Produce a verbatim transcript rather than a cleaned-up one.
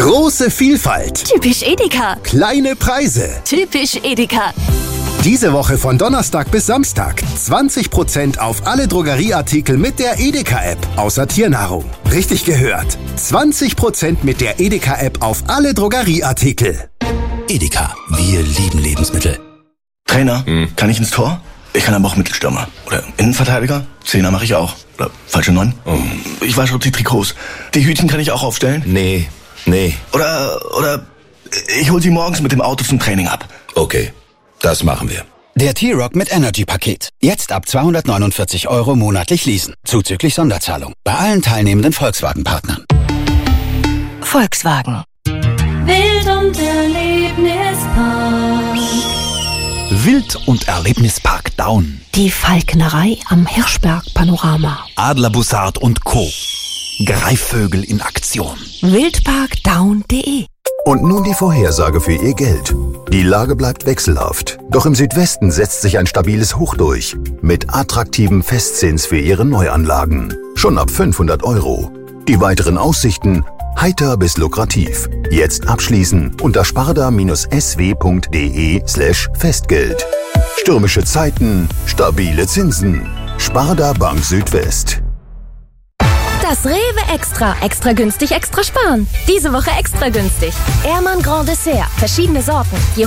Große Vielfalt. Typisch Edeka. Kleine Preise. Typisch Edeka. Diese Woche von Donnerstag bis Samstag zwanzig Prozent auf alle Drogerieartikel mit der Edeka-App, außer Tiernahrung. Richtig gehört. zwanzig Prozent mit der Edeka-App auf alle Drogerieartikel. Edeka, wir lieben Lebensmittel. Trainer, hm. kann ich ins Tor? Ich kann aber auch Mittelstürmer. Oder Innenverteidiger? Zehner mache ich auch. Oder falsche Neun? Oh. Ich wasche auch die Trikots. Die Hütchen kann ich auch aufstellen? Nee, nee. Oder, oder ich hol sie morgens mit dem Auto zum Training ab. Okay, das machen wir. Der T-Rock mit Energy-Paket. Jetzt ab zweihundertneunundvierzig Euro monatlich leasen. Zuzüglich Sonderzahlung. Bei allen teilnehmenden Volkswagen-Partnern. Volkswagen. Wild und Erlebnispark. Wild- und Erlebnispark Daun. Die Falknerei am Hirschberg-Panorama. Adlerbussard und Co. Greifvögel in Aktion. wildparkdaun punkt de. Und nun die Vorhersage für Ihr Geld. Die Lage bleibt wechselhaft. Doch im Südwesten setzt sich ein stabiles Hoch durch. Mit attraktivem Festzins für Ihre Neuanlagen. Schon ab fünfhundert Euro. Die weiteren Aussichten heiter bis lukrativ. Jetzt abschließen unter sparda-sw.de slash Festgeld. Stürmische Zeiten, stabile Zinsen. Sparda Bank Südwest. Das Rewe Extra. Extra günstig, extra sparen. Diese Woche extra günstig. Ehrmann Grand Dessert. Verschiedene Sorten.